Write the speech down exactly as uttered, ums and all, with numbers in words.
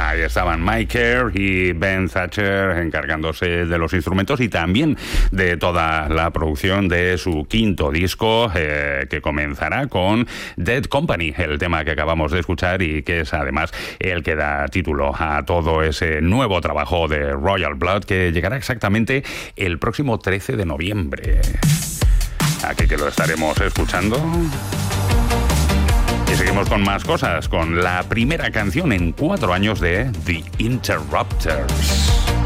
Ahí estaban Mike Kerr y Ben Thatcher encargándose de los instrumentos y también de toda la producción de su quinto disco, eh, que comenzará con Dead Company, el tema que acabamos de escuchar y que es además el que da título a todo ese nuevo trabajo de Royal Blood, que llegará exactamente el próximo trece de noviembre. Aquí que lo estaremos escuchando. Y seguimos con más cosas, con la primera canción en cuatro años de The Interrupters.